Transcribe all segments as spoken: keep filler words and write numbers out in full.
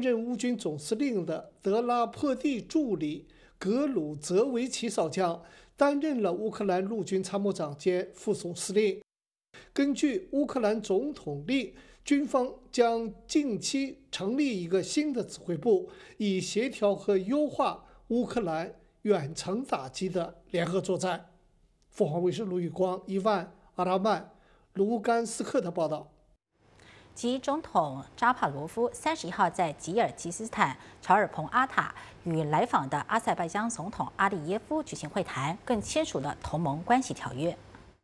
任乌军总司令的德拉破蒂助理格鲁泽维奇少将担任了乌克兰陆军参谋长兼副总司令。根据乌克兰总统令，军方将近期成立一个新的指挥部，以协调和优化乌克兰远程打击的联合作战。凤凰卫视卢宇光、伊万、阿拉曼、卢甘斯克的报道。 及总统扎帕罗夫三十一号在吉尔吉斯斯坦查尔蓬阿塔与来访的阿塞拜疆总统阿利耶夫举行会谈，更签署了同盟关系条约。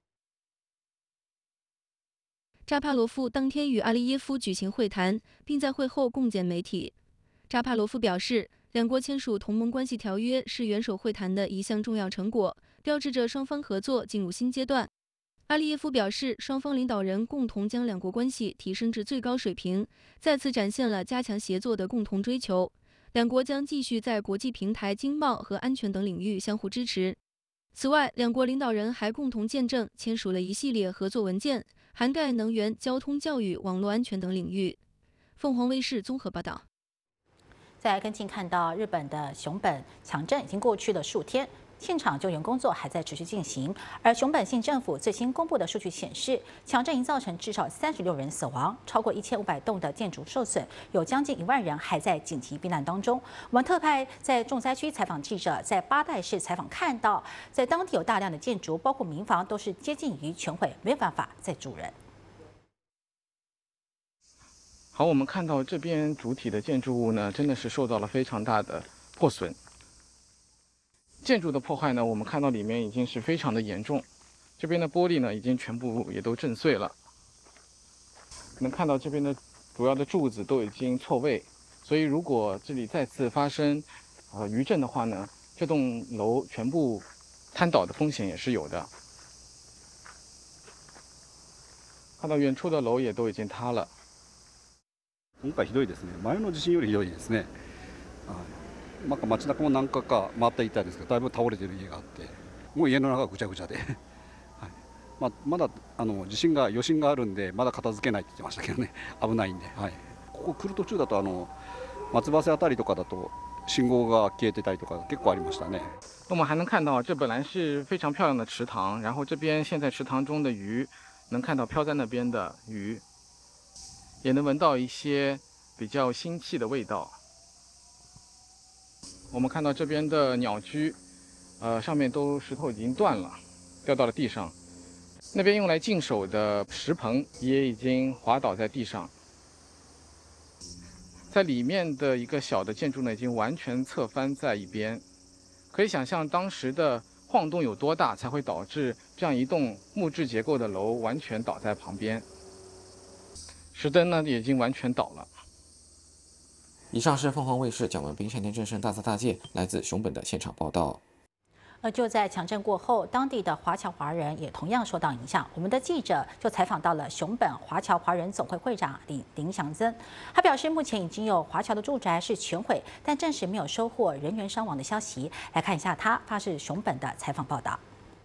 扎帕罗夫当天与阿利耶夫举行会谈，并在会后共见媒体。扎帕罗夫表示，两国签署同盟关系条约是元首会谈的一项重要成果，标志着双方合作进入新阶段。阿利耶夫表示，双方领导人共同将两国关系提升至最高水平，再次展现了加强协作的共同追求。两国将继续在国际平台、经贸和安全等领域相互支持。此外，两国领导人还共同见证签署了一系列合作文件，涵盖能源、交通、教育、网络安全等领域。凤凰卫视综合报道。 在跟进看到日本的熊本强震已经过去了数天。现场救援工作还在持续进行，而熊本县政府最新公布的数据显示，强震已造成至少三十六人死亡，超过一千五百栋的建筑受损，有将近一万人还在紧急避难当中。我们特派在重灾区采访记者在八代市采访看到，在当地有大量的建筑，包括民房，都是接近于全毁，没有办法再住人。 好，我们看到这边主体的建筑物呢，真的是受到了非常大的破损。建筑的破坏呢，我们看到里面已经是非常的严重，这边的玻璃呢已经全部也都震碎了。能看到这边的主要的柱子都已经错位，所以如果这里再次发生呃余震的话呢，这栋楼全部瘫倒的风险也是有的。看到遠處的楼也都已经塌了。 今回ひどいですね。前の地震よりひどいですね。なんか街中も何回か回っていたんですけど、だいぶ倒れてる家があって、もう家の中がぐちゃぐちゃで、はい、まあ、まだあの地震が余震があるんで、まだ片付けないって言ってましたけどね、危ないんで、はい、ここ来る途中だとあの松葉瀬あたりとかだと信号が消えてたりとか結構ありましたね。 我们还能看到，这本来是非常漂亮的池塘，然后这边现在池塘中的鱼，能看到漂在那边的鱼，也能闻到一些比较腥气的味道。我们看到这边的鸟居，呃，上面都石头已经断了，掉到了地上。那边用来净手的石棚也已经滑倒在地上。在里面的一个小的建筑呢，已经完全侧翻在一边。可以想象当时的晃动有多大，才会导致这样一栋木质结构的楼完全倒在旁边。石灯呢，也已经完全倒了。 以上是凤凰卫视蒋文斌、山田正胜、大泽大介来自熊本的现场报道。 而就在强震过后，当地的华侨华人也同样受到影响。我们的记者就采访到了熊本华侨华人总会会长林林祥增，他表示，目前已经有华侨的住宅是全毁，但暂时没有收获人员伤亡的消息。来看一下他发自熊本的采访报道。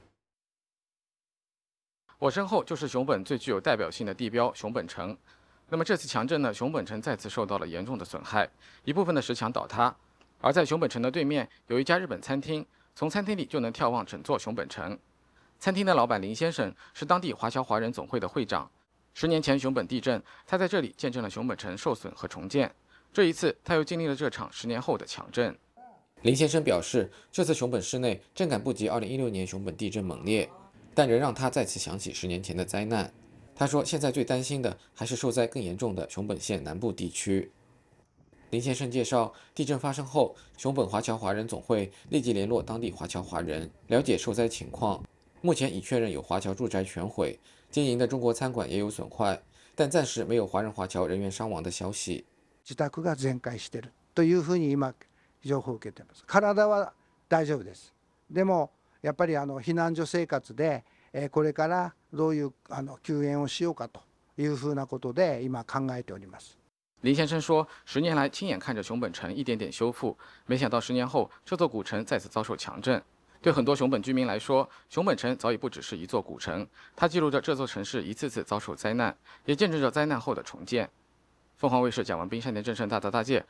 我身后就是熊本最具有代表性的地标熊本城。那么这次强震呢，熊本城再次受到了严重的损害，一部分的石墙倒塌。而在熊本城的对面有一家日本餐厅，从餐厅里就能眺望整座熊本城。餐厅的老板林先生是当地华侨华人总会的会长。十年前熊本地震，他在这里见证了熊本城受损和重建。这一次，他又经历了这场十年后的强震。 林先生表示，这次熊本市内震感不及二零一六年熊本地震猛烈，但仍让他再次想起十年前的灾难。他说，现在最担心的还是受灾更严重的熊本县南部地区。林先生介绍，地震发生后，熊本华侨华人总会立即联络当地华侨华人，了解受灾情况。目前已确认有华侨住宅全毁，经营的中国餐馆也有损坏，但暂时没有华人华侨人员伤亡的消息。 自宅が全壊しているというふうに今情報を受けています。体は大丈夫です。でもやっぱりあの避難所生活で。これからどういうあの救援をしようかというふうなことで今考えております。 林先生说，十年来亲眼看着熊本城一点点修复，没想到十年后这座古城再次遭受强震。对很多熊本居民来说，熊本城早已不只是一座古城，它记录着这座城市一次次遭受灾难，也见证着灾难后的重建。凤凰卫视蒋文斌、山田正胜、大泽大介